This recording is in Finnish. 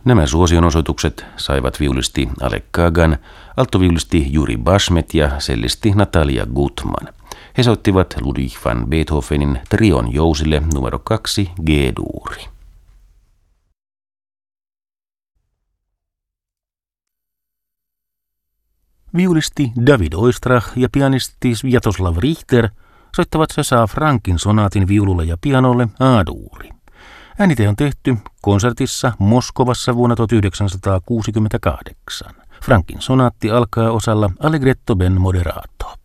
Nämä suosionosoitukset saivat viulisti Alek Kagan, alttoviulisti Juri Bashmet ja cellisti Natalia Gutman. He soittivat Ludwig van Beethovenin trion jousille numero 2 G-duuri. Viulisti David Oistrakh ja pianisti Sviatoslav Richter soittavat César Frankin sonaatin viululle ja pianolle A-duuri. Äänite on tehty konsertissa Moskovassa vuonna 1968. Frankin sonaatti alkaa osalla Allegretto ben moderato.